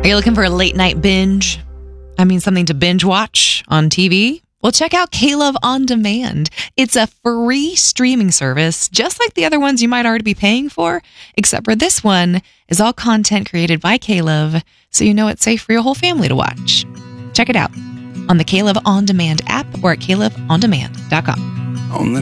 Are you looking for a late night binge? I mean, something to binge watch on TV? Well, check out K-Love On Demand. It's a free streaming service, just like the other ones you might already be paying for, except for this one is all content created by K-Love, so you know it's safe for your whole family to watch. Check it out on the K-Love On Demand app or at KLoveOnDemand.com. On the